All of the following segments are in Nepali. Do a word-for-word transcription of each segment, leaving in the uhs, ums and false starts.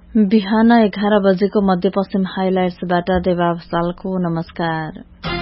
बिहान एघार बजेको मध्यपश्चिम हाइलाइट्सबाट देवावसालको नमस्कार।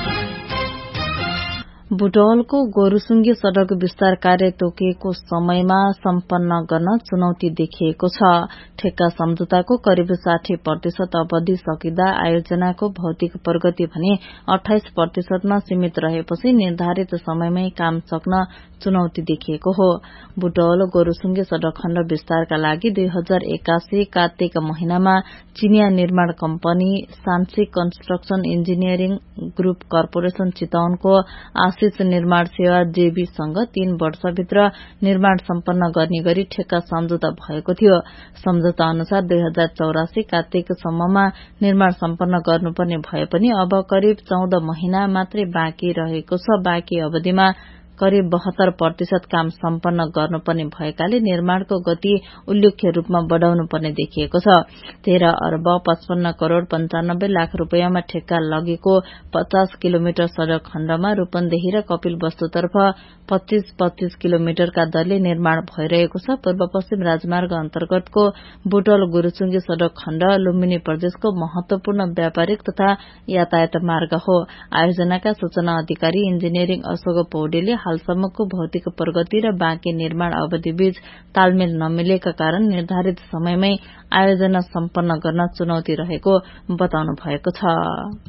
बुटवलको गोरुसुङ्गे सड़क विस्तार कार्य तोकिएको समयमा सम्पन्न गर्न चुनौती देखिएको छ। ठेक्का सम्झौताको करिब साठी प्रतिशत अवधि सकिँदा आयोजनाको भौतिक प्रगति भने अठाइस प्रतिशतमा सीमित रहेपछि निर्धारित समयमै काम सक्न चुनौती देखिएको हो। बुटवल गोरुसुङ्गे सड़क खण्ड विस्तारका लागि दुई हजार एकासी कार्तिक महिनामा चिनिया निर्माण company सान्सी construction engineering group corporation चितवनको आशिष निर्माण सेवा जेबीसँग तीन वर्षभित्र निर्माण सम्पन्न गर्ने गरी ठेक्का सम्झौता भएको थियो। सम्झौता अनुसार दुई हजार चौरासी कार्तिकसम्ममा निर्माण सम्पन्न गर्नुपर्ने भए पनि अब करिब चौध महिना मात्रै बाँकी रहेको छ। बाँकी अवधिमा करिब बहत्तर प्रतिशत काम सम्पन्न गर्नुपर्ने भएकाले निर्माणको गति उल्लेख्य रूपमा बढ़ाउनु पर्ने देखिएको छ। तेह्र अर्ब पचपन्न करोड़ पञ्चानब्बे लाख रूपियाँमा ठेक्का लगेको पचास किलोमिटर सड़क खण्डमा रूपन्देही र कपिल वस्तुतर्फ पच्चीस पच्चीस किलोमिटरका दरले निर्माण भइरहेको छ। पूर्व पश्चिम राजमार्ग अन्तर्गतको बुटवल गुरूचुङ्गे सड़क खण्ड लुम्बिनी प्रदेशको महत्वपूर्ण व्यापारिक तथा यातायात मार्ग हो। आयोजनाका सूचना अधिकारी इन्जिनियरिङ अशोक पौडेलले हालसम्मको भौतिक प्रगति र बाँकी निर्माण अवधिबीच तालमेल नमिलेका कारण निर्धारित समयमै आयोजना सम्पन्न गर्न चुनौती रहेको बताउनु भएको छ।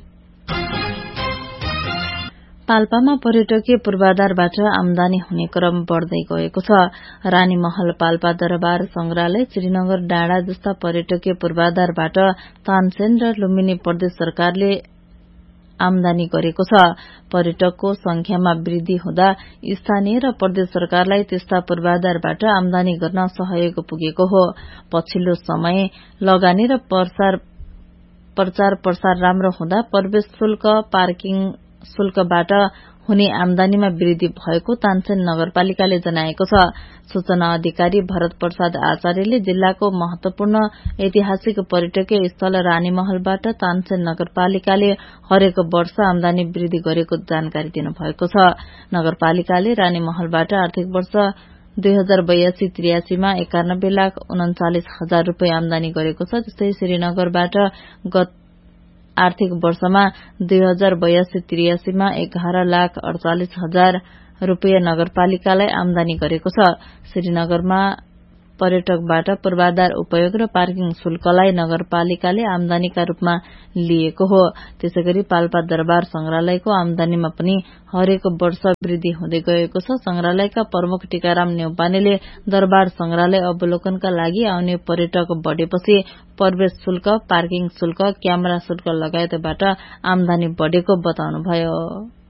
पाल्पामा पर्यटकीय पूर्वाधारबाट आमदानी हुने क्रम बढ़दै गएको छ। रानीमहल, पाल्पा दरबार संग्रहालय, श्रीनगर डाँडा जस्ता पर्यटकीय पूर्वाधारबाट तानसेन र लुम्बिनी प्रदेश सरकारले आमदानी गरेको छ। पर्यटकको संख्यामा वृद्धि हुँदा स्थानीय र प्रदेश सरकारलाई त्यस्ता पूर्वाधारबाट आमदानी गर्न सहयोग पुगेको हो। पछिल्लो समय लगानी र प्रचार प्रचार प्रसार राम्रो हुँदा प्रवेश शुल्क, पार्किङ शुल्कबाट हुने आमदानीमा वृद्धि भएको तानसेन नगरपालिकाले जनाएको छ। सूचना अधिकारी भरत प्रसाद आचार्यले जिल्लाको महत्वपूर्ण ऐतिहासिक पर्यटकीय स्थल रानीमहलबाट तानसेन नगरपालिकाले हरेक वर्ष आमदानी वृद्धि गरेको जानकारी दिनुभएको छ। नगरपालिकाले रानीमहलबाट आर्थिक वर्ष दुई हजार बयासी त्रियासीमा एकानब्बे लाख उन्चालिस हजार रूपियाँ आमदानी गरेको छ। त्यस्तै श्रीनगरबाट गत आर्थिक वर्षमा दुई हजार बयासी त्रियासीमा एघार लाख अड़चालिस हजार रूपियाँ नगरपालिकालाई आमदानी गरेको छ। श्रीनगरमा पर्यटकबाट पूर्वाधार उपयोग र पार्किङ शुल्कलाई नगरपालिकाले आमदानीका रूपमा लिएको हो। त्यसैगरी पाल्पा दरबार संग्रहालयको आमदानीमा पनि हरेक वर्ष वृद्धि हुँदै गएको छ। संग्रहालयका प्रमुख टीकाराम न्यौपानेले दरबार संग्रहालय अवलोकनका लागि आउने पर्यटक बढ़ेपछि प्रवेश शुल्क, पार्किङ शुल्क, क्यामेरा शुल्क लगायतबाट आमदानी बढ़ेको बताउनुभयो।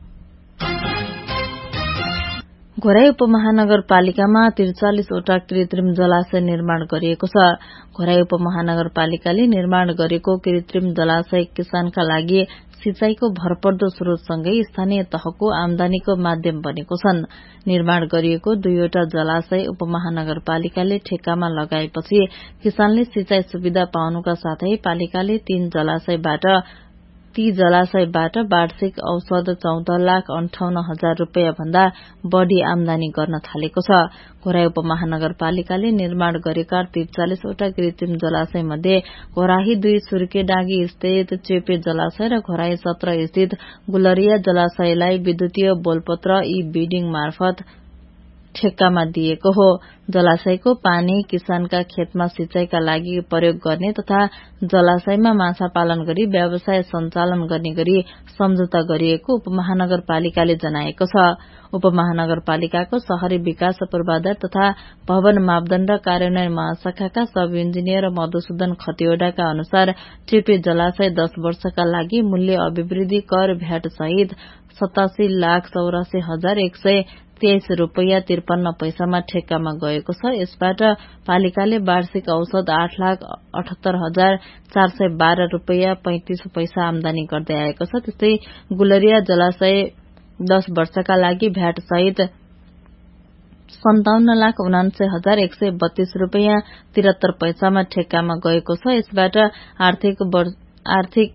घोराई उपमहानगरपालिकामा त्रिचालिसवटा कृत्रिम जलाशय निर्माण गरिएको छ। घोराई उपमहानगरपालिकाले निर्माण गरेको कृत्रिम जलाशय किसानका लागि सिंचाईको भरपर्दो स्रोतसँगै स्थानीय तहको आमदानीको माध्यम बनेको छन्। निर्माण गरिएको दुईवटा जलाशय उपमहानगरपालिकाले ठेक्कामा लगाएपछि किसानले सिंचाई सुविधा पाउनुका साथै पालिकाले तीन जलाशयबाट ती जलाशयबाट वार्षिक औसत चौध लाख अन्ठाउन्न हजार रूपियाँ भन्दा बढ़ी आमदानी गर्न थालेको छ। घोराई उपमहानगरपालिकाले निर्माण गरेका त्रिचालिसवटा कृत्रिम जलाशय मध्ये घोराही दुई सुर्केडाँगी स्थित चेपे जलाशय र घोराही सत्र स्थित गुलरिया जलाशयलाई विद्युतीय बोलपत्र ई बिडिङ मार्फत ठेक्कामा दिएको हो। जलाशयको पानी किसानका खेतमा सिंचाईका लागि प्रयोग गर्ने तथा जलाशयमा माछा पालन गरी व्यवसाय सञ्चालन गर्ने गरी सम्झौता गरिएको उपमहानगरपालिकाले जनाएको छ। उपमहानगरपालिकाको शहरी विकास पूर्वाधार तथा भवन मापदण्ड कार्यान्वयन महाशाखाका सब इन्जिनियर मधुसूदन खतिवड़ाका अनुसार चेपे जलाशय दश वर्षका लागि मूल्य अभिवृद्धि कर भ्याट सहित सतासी लाख चौरासी हजार एक सय तेइस रूपियाँ त्रिपन्न पैसामा ठेक्कामा गएको छ। यसबाट पालिकाले वार्षिक औसत आठ लाख अठहत्तर हजार चार सय बाह्र रूपियाँ पैंतिस पैसा आमदानी गर्दै आएको छ। त्यस्तै गुलरिया जलाशय दश वर्षका लागि भ्याट सहित सन्ताउन्न लाख उनान्सय हजार एक सय बत्तीस रूपियाँ तिहत्तर पैसामा ठेक्कामा गएको छ। यसबाट आर्थिक आर्थिक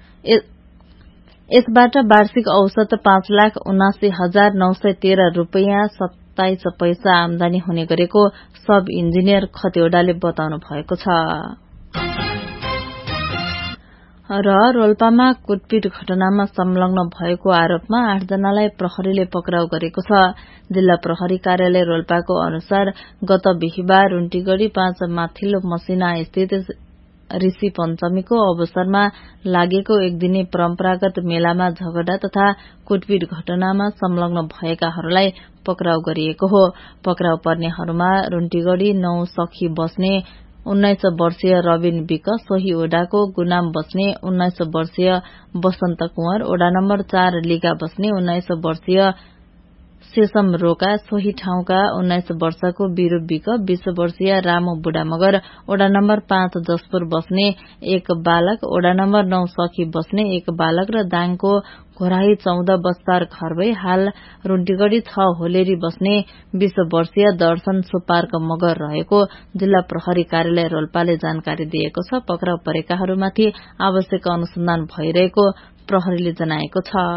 यसबाट वार्षिक औसत पाँच लाख उनासी हजार नौ सय तेह्र रूपियाँ सत्ताइस पैसा आमदानी हुने गरेको सब इन्जिनियर खतिवड़ाले बताउनु भएको छ। र रोल्पामा कुटपिट घटनामा संलग्न भएको आरोपमा आठजनालाई प्रहरीले पक्राउ गरेको छ। जिल्ला प्रहरी कार्यालय रोल्पाको अनुसार गत बिहिबार रुन्टीगढ़ी पाँच माथिल्लो मसिना स्थित ऋषि पञ्चमीको अवसरमा लागेको एक दिने परम्परागत मेलामा झगडा तथा कुटपिट घटनामा संलग्न भएकाहरूलाई पक्राउ गरिएको हो। पक्राउ पर्नेहरूमा रुन्टीगढ़ी नौ सखी बस्ने उन्नाइस वर्षीय रबिन विक, सोही ओडाको गुनाम बस्ने उन्नाइस वर्षीय बसन्त कुंवर, ओडा नम्बर चार लिगा बस्ने उन्नाइस वर्षीय शेषम रोका, सोही ठाउँका उन्नाइस वर्षको बिरू विक, बीस वर्षीय रामो बुढा मगर, ओडा नम्बर पाँच जसपुर बस्ने एक बालक, ओडा नम्बर नौ सखी बस्ने एक बालक र दाङको घोराही चौध बस्तार घर भई हाल रुन्टीगढ़ी छ होलेरी बस्ने बीस वर्षीय दर्शन सुपार्क मगर रहेको जिल्ला प्रहरी कार्यालय रोल्पाले जानकारी दिएको छ। पक्राउ परेकाहरूमाथि आवश्यक अनुसन्धान भइरहेको प्रहरीले जनाएको छ।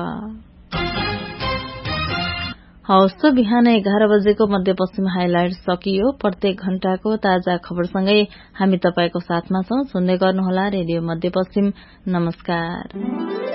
हवस् त बिहान एघार बजेको मध्यपश्चिम हाइलाइट सकियो। प्रत्येक घण्टाको ताजा खबरसँगै हामी तपाईको साथमा छौं। सुन्दै गर्नुहोला रेडियो मध्यपश्चिम। नमस्कार।